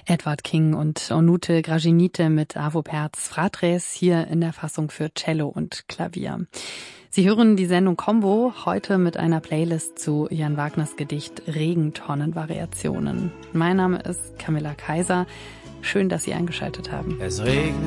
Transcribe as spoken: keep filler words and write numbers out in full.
Edward King und Onute Gražinytė mit Arvo Pärts Fratres hier in der Fassung für Cello und Klavier. Sie hören die Sendung Combo heute mit einer Playlist zu Jan Wagners Gedicht Regentonnenvariationen. Mein Name ist Camilla Kaiser. Schön, dass Sie eingeschaltet haben. Es regnet.